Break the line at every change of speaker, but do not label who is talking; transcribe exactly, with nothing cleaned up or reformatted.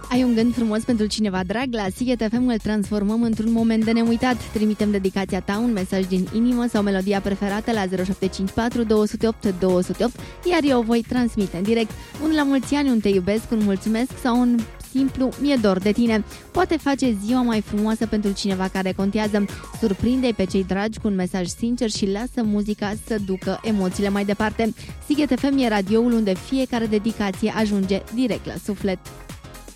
Ai un gând frumos pentru cineva drag? La Sighet F M îl transformăm într-un moment de neuitat. Trimitem dedicația ta, un mesaj din inimă sau melodia preferată la zero șapte cinci patru doi zero opt doi zero opt, iar eu o voi transmite în direct. Un la mulți ani, un te iubesc, un mulțumesc sau un simplu mi-e dor de tine. Poate face ziua mai frumoasă pentru cineva care contează. Surprinde-i pe cei dragi cu un mesaj sincer și lasă muzica să ducă emoțiile mai departe. Sighet F M e radioul unde fiecare dedicație ajunge direct la suflet.